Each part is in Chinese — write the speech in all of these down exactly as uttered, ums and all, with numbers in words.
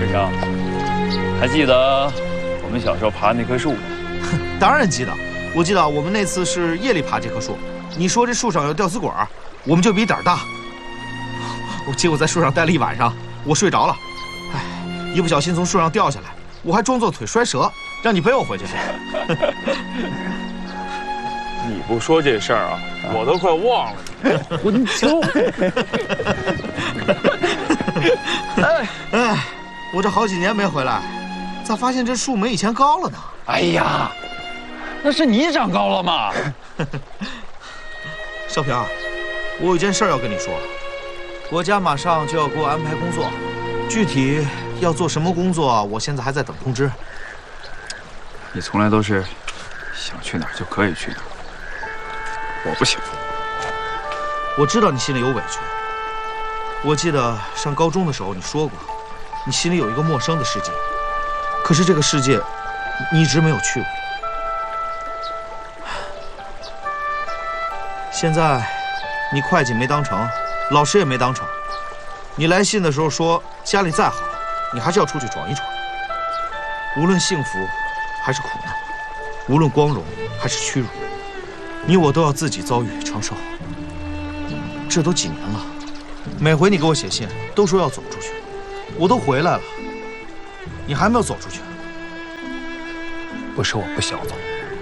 水生，还记得我们小时候爬那棵树吗？ 当然记得，我记得我们那次是夜里爬这棵树。你说这树上有吊死鬼，我们就比胆大。我结果在树上待了一晚上，我睡着了，哎，一不小心从树上掉下来，我还装作腿摔折，让你背我回去。 你不说这事儿啊，我都快忘了。混球！ 哎哎，我这好几年没回来，咋发现这树没以前高了呢？ 哎呀，那是你长高了吗？ 少平，我有件事要跟你说，国家马上就要给我安排工作，具体要做什么工作，我现在还在等通知。 你从来都是想去哪儿就可以去哪儿。我不行， 我知道你心里有委屈。我记得上高中的时候你说过，你心里有一个陌生的世界，可是这个世界你一直没有去过。现在你会计没当成，老师也没当成，你来信的时候说家里再好，你还是要出去闯一闯。无论幸福还是苦难，无论光荣还是屈辱，你我都要自己遭遇承受。这都几年了，每回你给我写信都说要走出去，我都回来了，你还没有走出去。 不是我不想走，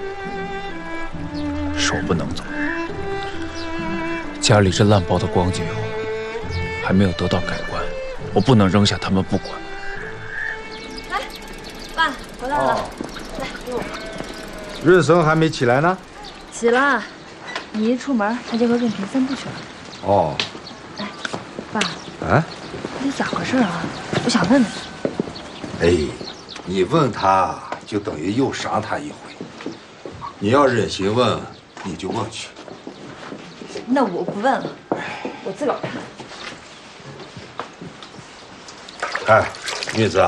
是我不能走。家里这烂爆的光景还没有得到改观，我不能扔下他们不管。 哎，爸回来了，哦、来给我。 润生还没起来呢？ 起了，你一出门他就和润平散步去了。 哦。 哎，爸。 啊？ 你咋回事啊？我想问问你。 哎，你问他就等于又伤他一回。你要忍心问，你就问去。 那我不问了，我自个儿看。哎，女子，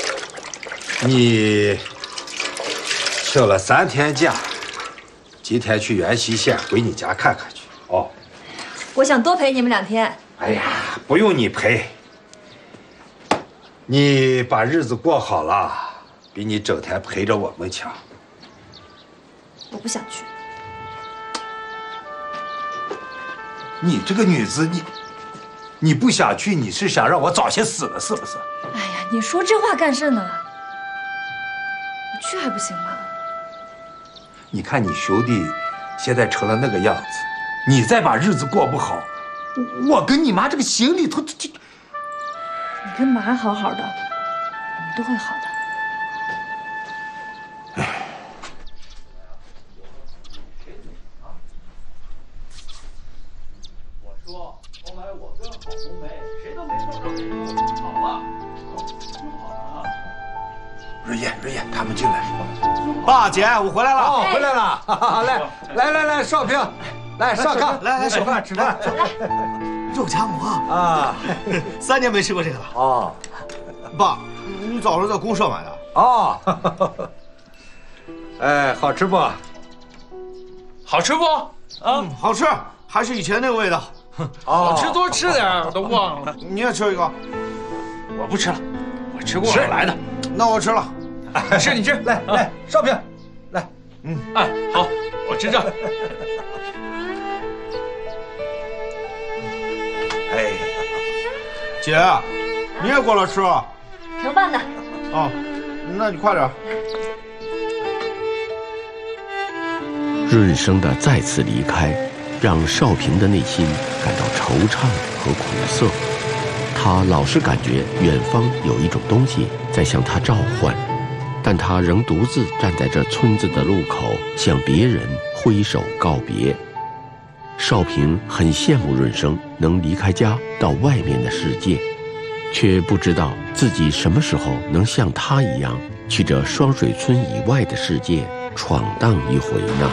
你请了三天假，今天去元溪县回你家看看去。哦， 我想多陪你们两天。 哎呀，不用你陪，你把日子过好了，比你整天陪着我们强。 我不想去。 你这个女子，你你不想去，你是想让我早些死了是不是？ 哎呀，你说这话干甚呢？我去还不行吗？ 你看你兄弟现在成了那个样子，你再把日子过不好，我跟你妈这个心里头就…… 你跟妈好好的，我们都会好的。 润叶，润叶，他们进来。 爸姐，我回来了。 哦，回来了。哈哈，来，来来来，少平，来上炕， 来来， 吃饭吃饭。 肉夹馍啊， 三年没吃过这个了。 哦， 爸，你早上在公社买的。 哦，哎，好吃不？ 好吃不？啊、 嗯，好吃，还是以前那个味道。 好吃多吃点，我都忘了。 你也吃一个。 我不吃了，我吃过了来的。 那我吃了。 你吃你吃， 来来，少平，来， 嗯，哎，好，我吃这。 哎，姐，你也过来吃啊？ 盛饭呢。 哦，那你快点。 润生的再次离开，让少平的内心感到惆怅和苦涩。他老是感觉远方有一种东西在向他召唤，但他仍独自站在这村子的路口，向别人挥手告别。少平很羡慕润生能离开家到外面的世界，却不知道自己什么时候能像他一样去这双水村以外的世界闯荡一回呢？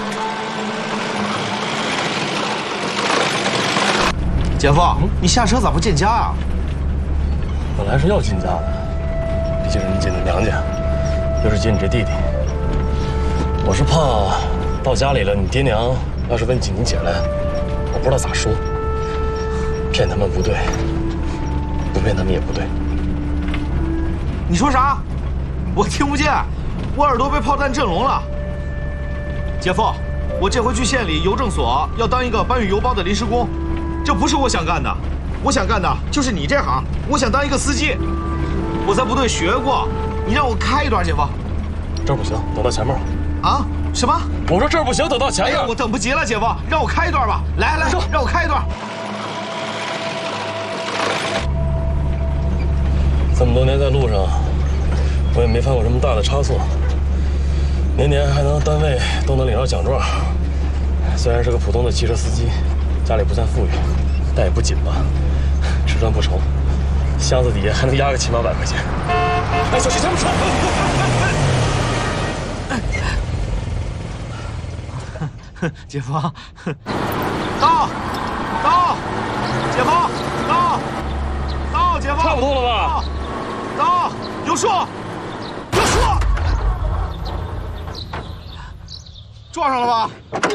姐夫，你下车咋不进家啊？ 本来是要进家的，毕竟是你姐的娘家，又是接你这弟弟。我是怕到家里了，你爹娘要是问起你姐来，我不知道咋说。骗他们不对，不骗他们也不对。 你说啥？我听不见，我耳朵被炮弹震聋了。姐夫，我这回去县里邮政所要当一个搬运邮包的临时工，这不是我想干的，我想干的就是你这行，我想当一个司机。我在部队学过，你让我开一段，姐夫。 这儿不行，等到前面。 啊？什么？ 我说这儿不行，等到前面。 哎呀，我等不及了，姐夫，让我开一段吧。来来，让我开一段。 这么多年在路上，我也没犯过什么大的差错，年年还能单位都能领着奖状。虽然是个普通的汽车司机，家里不算富裕，但也不紧吧，吃穿不愁，箱子底下还能压个七八百块钱。哎，小心前面车！ 姐夫，到，到，姐夫，到，到，姐夫， 差不多了吧？ 到，有树，有树，撞上了吧？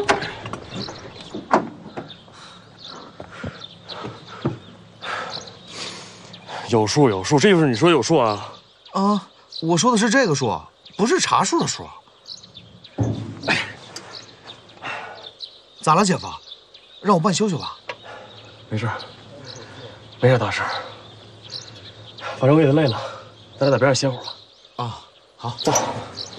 有树有树，这就是你说有树啊？ 啊，我说的是这个树，不是茶树的树。咋了，姐夫？让我办休息吧？ 没事，没啥大事。反正我也累了，咱俩在边上歇会儿吧。 啊，好， 走。